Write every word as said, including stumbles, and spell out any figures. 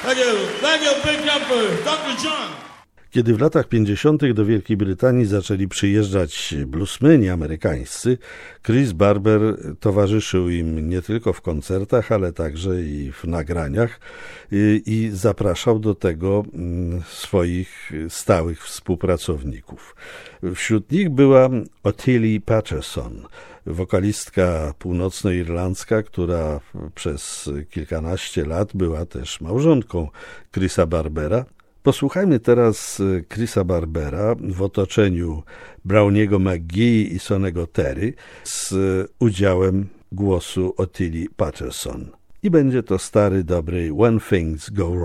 Thank you. Thank you, big jumper, doktor John. Kiedy w latach pięćdziesiątych do Wielkiej Brytanii zaczęli przyjeżdżać bluesmeni amerykańscy, Chris Barber towarzyszył im nie tylko w koncertach, ale także i w nagraniach i, i zapraszał do tego swoich stałych współpracowników. Wśród nich była Ottilie Patterson, wokalistka północnoirlandzka, która przez kilkanaście lat była też małżonką Chrisa Barbera. Posłuchajmy teraz Chrisa Barbera w otoczeniu Browniego McGee i Sonnego Terry z udziałem głosu Ottilie Patterson. I będzie to stary, dobry When Things Go Wrong.